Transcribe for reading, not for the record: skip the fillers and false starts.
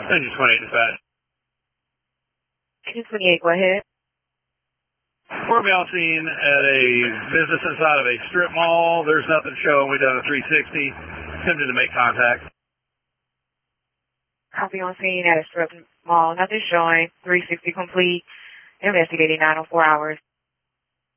Engine 28 dispatch. Engine 28, go ahead. We're on scene at a business inside of a strip mall. There's nothing showing. We done a 360. Attempted to make contact. Copy on scene at a strip mall. Nothing showing. 360 complete. Investigating 904 hours.